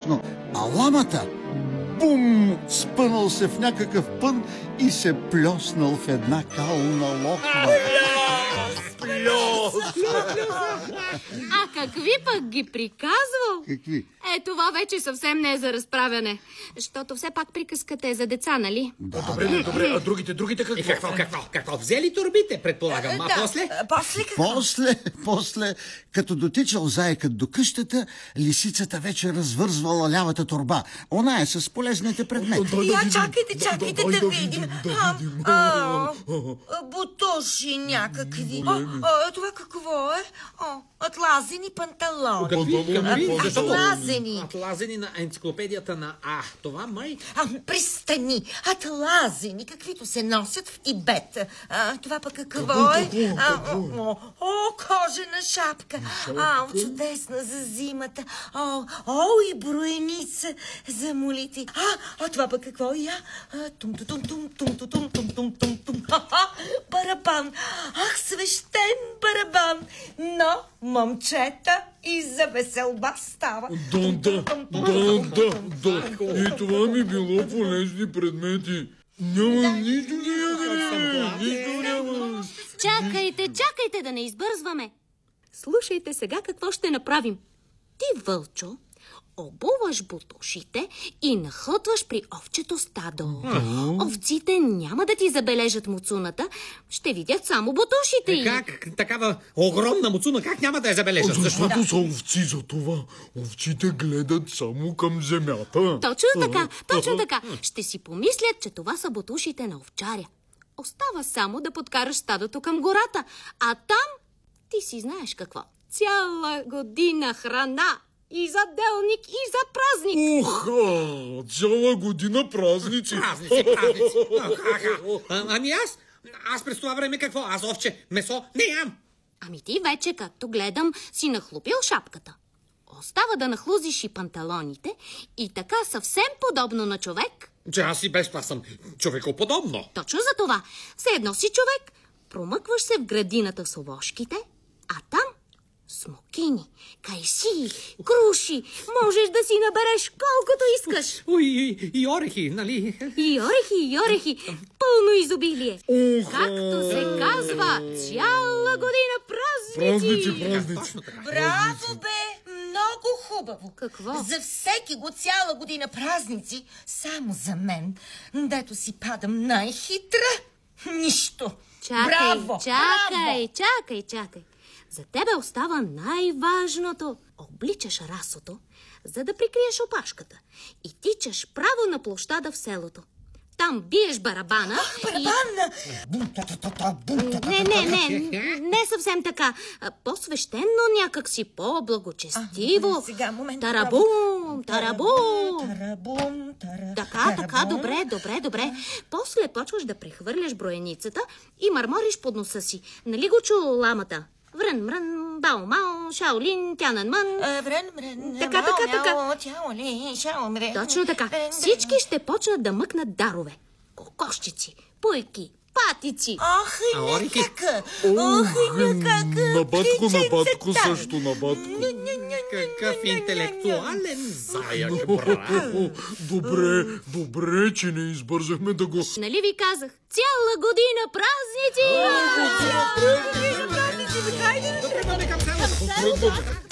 страшно, а ламата бум! Спънал се в някакъв пън и се плеснал в една кална локва. А какви пък ги приказвал? Какви? Това вече съвсем не е за разправяне. Защото все пак приказката е за деца, нали? Добре, а другите какво? Какво? Взели турбите, предполагам. А после? После какво? После, като дотичал заекът до къщата, лисицата вече развързвала лявата торба. Она е с полезните предмети. Чакайте да видим. Бутоши някакви. Това какво е? Атлазени панталони. Атлазени на енциклопедията на това май? Пристани. Атлазени, каквито се носят в Тибет. Това пък какво е? Кожена шапка. Чудесна за зимата. И броеница за молитви. Това пък какво е? Тум-тум-тум-тум-тум-тум-тум-тум-тум. Барабан. Свещен барабан. Но, момчета, и за веселба става. Да. И това ми било полезни предмети. Няма нищо няма. Чакайте да не избързваме. Слушайте сега какво ще направим. Ти, Вълчо, обуваш бутушите и нахлътваш при овчето стадо. Овците няма да ти забележат муцуната, ще видят само бутушите й. Как? Такава огромна муцуна, как няма да я забележат? Защото са овци, за това. Овците гледат само към земята. Точно така. Ще си помислят, че това са бутушите на овчаря. Остава само да подкараш стадото към гората, а там ти си знаеш какво. Цяла година храна. И за делник, и за празник. Цяла година празници. Ами аз през това време какво? Аз овче месо не ям. Ами ти вече, както гледам, си нахлупил шапката. Остава да нахлузиш и панталоните и така съвсем подобно на човек. Че аз и без това съм човекоподобно. Точно за това. Все едно си човек. Промъкваш се в градината с овошките, а там смокини, кайсии, круши. Можеш да си набереш колкото искаш. И орехи, нали? И орехи. Пълно изобилие. Както се казва, цяла година празници. Празници. Браво, бе! Много хубаво. Какво? За всеки го цяла година празници, само за мен, дето си падам най-хитра. Нищо. Чакай. За тебе остава най-важното. Обличаш расото, за да прикриеш опашката. И тичаш право на площада в селото. Там биеш барабана Не съвсем така. По-свещено някак си, по-благочестиво. Тарабум. Така, добре. После почваш да прехвърляш броеницата и мърмориш под носа си. Нали го чу ламата? Врън, мрън, бао, мао, шаолин, тянан, мън. Така. Точно така. Всички ще почнат да мъкнат дарове. Кокошчици, пуйки, патици. На батко също, на батко. Какъв интелектуален заяк, браво. Добре, че не избързахме да го... Нали ви казах? Цяла година празници! Да тръгваме към селото.